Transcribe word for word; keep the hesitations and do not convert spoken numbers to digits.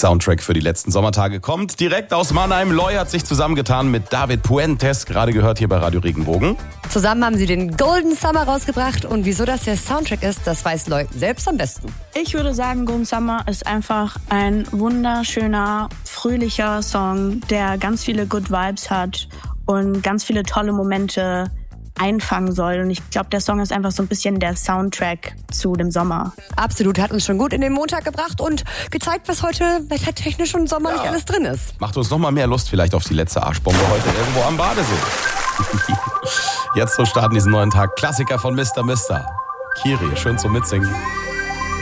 Soundtrack für die letzten Sommertage kommt direkt aus Mannheim. Loy hat sich zusammengetan mit David Puentes, gerade gehört hier bei Radio Regenbogen. Zusammen haben sie den Golden Summer rausgebracht und wieso das der Soundtrack ist, das weiß Loy selbst am besten. Ich würde sagen, Golden Summer ist einfach ein wunderschöner, fröhlicher Song, der ganz viele Good Vibes hat und ganz viele tolle Momente einfangen soll. Und ich glaube, der Song ist einfach so ein bisschen der Soundtrack zu dem Sommer. Absolut, hat uns schon gut in den Montag gebracht und gezeigt, was heute wettertechnisch und sommerlich ja. alles drin ist. Macht uns noch mal mehr Lust vielleicht auf die letzte Arschbombe heute irgendwo am Badesee. Jetzt so starten diesen neuen Tag. Klassiker von Mister Mister. Kiri, schön zum Mitsingen.